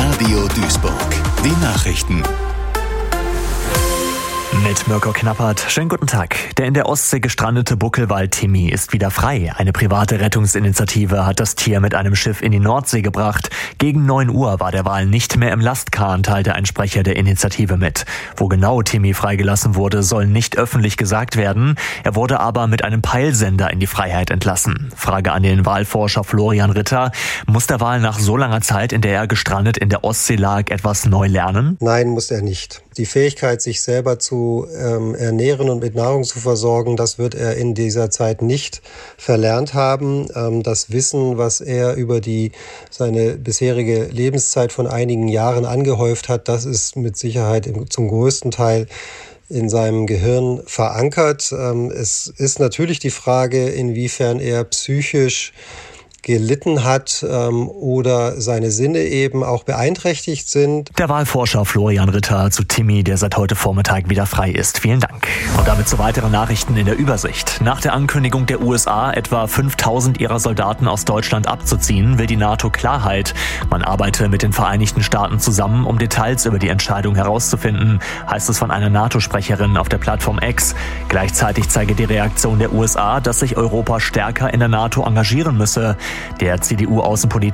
Radio Duisburg. Die Nachrichten. Mit Mirko Knappert. Schönen guten Tag. Der in der Ostsee gestrandete Buckelwal Timmy ist wieder frei. Eine private Rettungsinitiative hat das Tier mit einem Schiff in die Nordsee gebracht. Gegen 9 Uhr war der Wal nicht mehr im Lastkahn, teilte ein Sprecher der Initiative mit. Wo genau Timmy freigelassen wurde, soll nicht öffentlich gesagt werden. Er wurde aber mit einem Peilsender in die Freiheit entlassen. Frage an den Walforscher Florian Ritter. Muss der Wal nach so langer Zeit, in der er gestrandet in der Ostsee lag, etwas neu lernen? Nein, muss er nicht. Die Fähigkeit, sich selber zu ernähren und mit Nahrung zu versorgen, das wird er in dieser Zeit nicht verlernt haben. Das Wissen, was er über seine bisherige Lebenszeit von einigen Jahren angehäuft hat, das ist mit Sicherheit zum größten Teil in seinem Gehirn verankert. Es ist natürlich die Frage, inwiefern er psychisch gelitten hat oder seine Sinne eben auch beeinträchtigt sind. Der Walforscher Florian Ritter zu Timmy, der seit heute Vormittag wieder frei ist. Vielen Dank. Und damit zu weiteren Nachrichten in der Übersicht. Nach der Ankündigung der USA, etwa 5.000 ihrer Soldaten aus Deutschland abzuziehen, will die NATO Klarheit. Man arbeite mit den Vereinigten Staaten zusammen, um Details über die Entscheidung herauszufinden, heißt es von einer NATO-Sprecherin auf der Plattform X. Gleichzeitig zeige die Reaktion der USA, dass sich Europa stärker in der NATO engagieren müsse. Der CDU-Außenpolitiker